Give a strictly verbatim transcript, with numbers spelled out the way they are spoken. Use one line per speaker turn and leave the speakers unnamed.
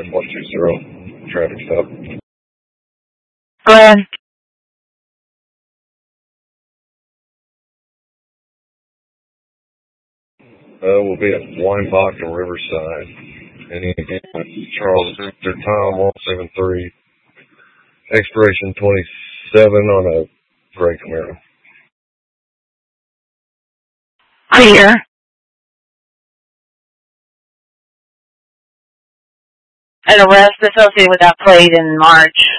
nine one two zero. Traffic stop.
Go ahead.
Uh, we'll be at Weinbach and Riverside. And again, Charles Victor, Tom one seven three. Expiration twenty-seven on a gray Camaro.
Clear. An arrest associated with that plate in March.